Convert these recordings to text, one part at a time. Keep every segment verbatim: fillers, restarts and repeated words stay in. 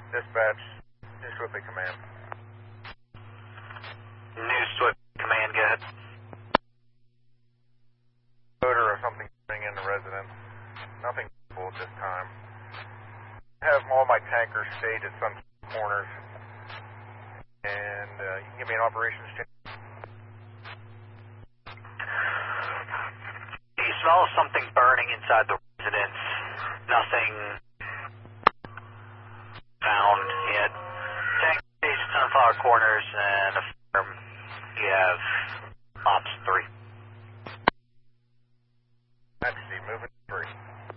Dispatch, New Swiftly Command. New Swift Command, go ahead. Odor or something coming in the residence. Nothing visible at this time. I have all my tankers staged at some corners. And uh, you can give me an operations check. You smell something burning inside the residence. Nothing found yet. Tank stage Sunflower Corners and affirm you have Ops three. Majesty, moving three.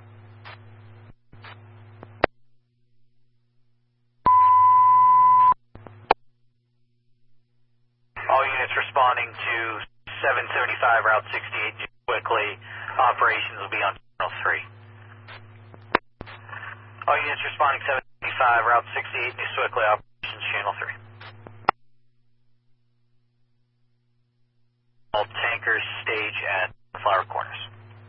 All units responding to seven seventy-five Route sixty-eight quickly. Operations will be on Channel three. All units responding seven seventy-five Route sixty-eight New Swiftly, operations Channel three. All tankers stage at Flower Corners.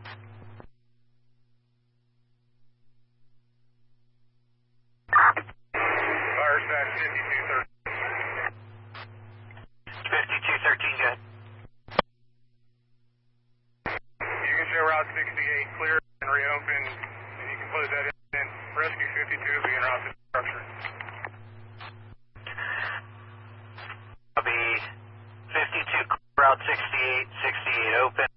Fire stack fifty-two thirteen. fifty-two thirteen, go ahead. You can show Route sixty-eight clear and reopen, and you can close that in. Rescue fifty-two will be en route to structure. I'll be fifty-two Route sixty-eight, sixty-eight open.